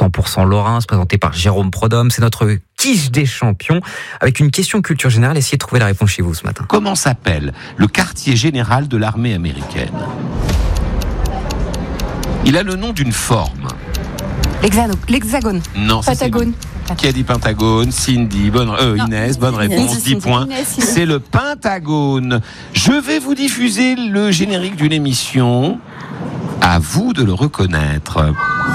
100% Lorrain, présenté par Jérôme Prodhomme. C'est notre quiche des champions avec une question culture générale. Essayez de trouver la réponse chez vous ce matin. Comment s'appelle le quartier général de l'armée américaine ? Il a le nom d'une forme. L'hexagone. Non, Pentagone. Qui a dit Pentagone? Cindy, Inès, bonne réponse, 10 points. C'est le Pentagone. Je vais vous diffuser le générique d'une émission. À vous de le reconnaître.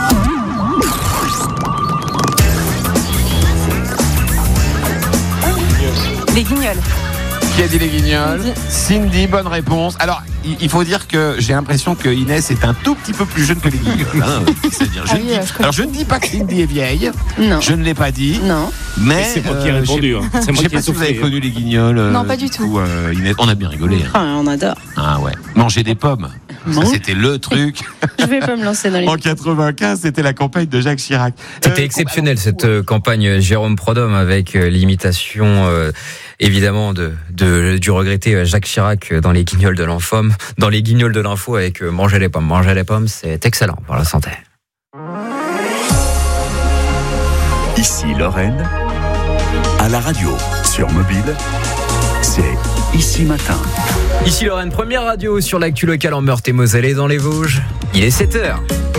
Les Guignols. Qui a dit les Guignols? Cindy, bonne réponse. Alors, il faut dire que j'ai l'impression que Inès est un tout petit peu plus jeune que les Guignols. C'est-à-dire, je ne dis pas que Cindy est vieille. Non. Je ne l'ai pas dit. Non. Mais c'est moi qui ai répondu. Je ne sais pas si vous avez connu les Guignols. Non, pas du tout. Inès, on a bien rigolé. On adore. Ah ouais. Manger des pommes. Ça, c'était le truc. Je vais pas me lancer dans les... En 95, c'était la campagne de Jacques Chirac. C'était exceptionnel cette campagne Jérôme Prodhomme avec l'imitation évidemment du regretté Jacques Chirac dans les Guignols de l'info avec manger les pommes, c'est excellent pour la santé. Ici Lorraine, à la radio, sur mobile, c'est Ici Matin. Ici Lorraine, première radio sur l'actu locale en Meurthe-et-Moselle et dans les Vosges. Il est 7h.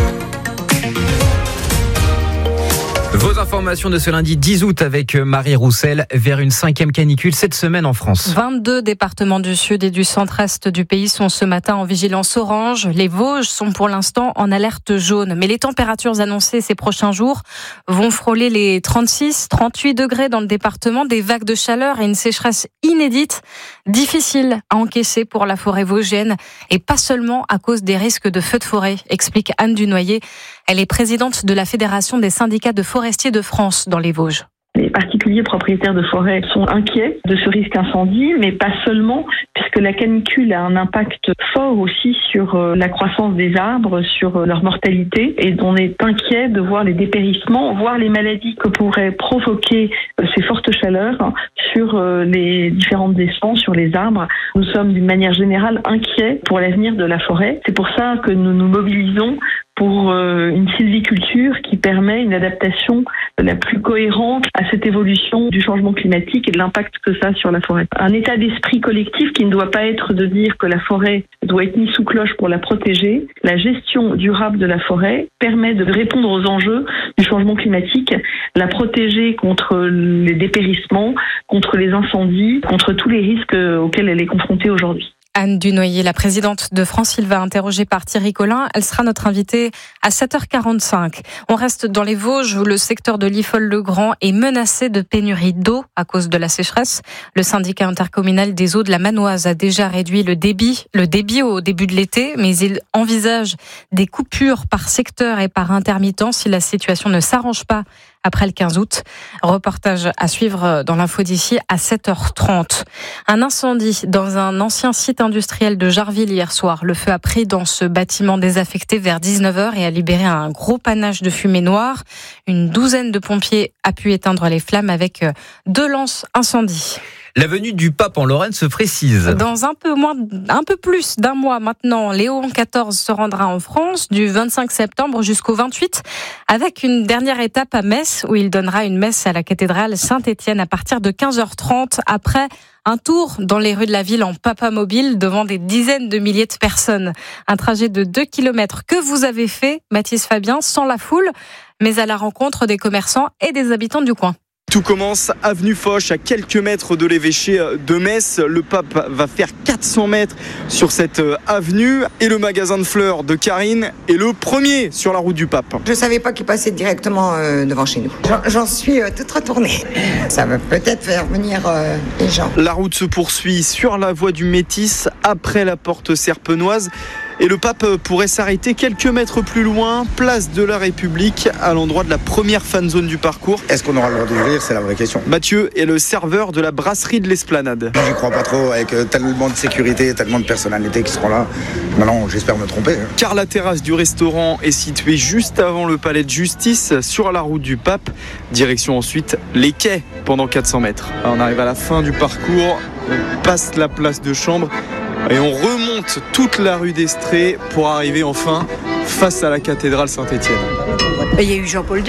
Vos informations de ce lundi 10 août avec Marie Roussel vers une 5e canicule cette semaine en France. 22 départements du sud et du centre-est du pays sont ce matin en vigilance orange. Les Vosges sont pour l'instant en alerte jaune. Mais les températures annoncées ces prochains jours vont frôler les 36, 38 degrés dans le département. Des vagues de chaleur et une sécheresse inédite, difficile à encaisser pour la forêt vosgienne. Et pas seulement à cause des risques de feux de forêt, explique Anne Dunoyer. Elle est présidente de la Fédération des syndicats de forestiers de France dans les Vosges. Les particuliers propriétaires de forêts sont inquiets de ce risque incendie, mais pas seulement, puisque la canicule a un impact fort aussi sur la croissance des arbres, sur leur mortalité, et on est inquiet de voir les dépérissements, voire les maladies que pourraient provoquer ces fortes chaleurs sur les différentes essences, sur les arbres. Nous sommes d'une manière générale inquiets pour l'avenir de la forêt. C'est pour ça que nous nous mobilisons pour une sylviculture qui permet une adaptation la plus cohérente à cette évolution du changement climatique et de l'impact que ça a sur la forêt. Un état d'esprit collectif qui ne doit pas être de dire que la forêt doit être mise sous cloche pour la protéger. La gestion durable de la forêt permet de répondre aux enjeux du changement climatique, la protéger contre les dépérissements, contre les incendies, contre tous les risques auxquels elle est confrontée aujourd'hui. Anne Dunoyer, la présidente de France-Sylva, interrogée par Thierry Collin. Elle sera notre invitée à 7h45. On reste dans les Vosges où le secteur de l'Ifol-le-Grand est menacé de pénurie d'eau à cause de la sécheresse. Le syndicat intercommunal des eaux de la Manoise a déjà réduit le débit au début de l'été, mais il envisage des coupures par secteur et par intermittent si la situation ne s'arrange pas après le 15 août. Reportage à suivre dans l'info d'ici à 7h30. Un incendie dans un ancien site industriel de Jarville hier soir. Le feu a pris dans ce bâtiment désaffecté vers 19h et a libéré un gros panache de fumée noire. Une douzaine de pompiers a pu éteindre les flammes avec 2 lances incendie. La venue du pape en Lorraine se précise. Dans un peu plus d'un mois maintenant, Léon XIV se rendra en France du 25 septembre jusqu'au 28 avec une dernière étape à Metz où il donnera une messe à la cathédrale Saint-Étienne à partir de 15h30 après un tour dans les rues de la ville en papamobile devant des dizaines de milliers de personnes. Un trajet de 2 km que vous avez fait, Mathis Fabien, sans la foule, mais à la rencontre des commerçants et des habitants du coin. Tout commence avenue Foch, à quelques mètres de l'évêché de Metz. Le pape va faire 400 mètres sur cette avenue et le magasin de fleurs de Karine est le premier sur la route du pape. Je ne savais pas qu'il passait directement devant chez nous. J'en suis toute retournée. Ça va peut-être faire venir les gens. La route se poursuit sur la voie du Métis après la porte serpenoise. Et le pape pourrait s'arrêter quelques mètres plus loin, place de la République, à l'endroit de la première fan zone du parcours. Est-ce qu'on aura le droit d'ouvrir ? C'est la vraie question. Mathieu est le serveur de la brasserie de l'Esplanade. J'y crois pas trop, avec tellement de sécurité, tellement de personnalités qui seront là. Maintenant, j'espère me tromper. Car la terrasse du restaurant est située juste avant le palais de justice, sur la route du pape. Direction ensuite les quais pendant 400 mètres. Alors, on arrive à la fin du parcours, on passe la place de Chambre. Et on remonte toute la rue d'Estrée pour arriver enfin face à la cathédrale Saint-Étienne. Il y a eu Jean-Paul II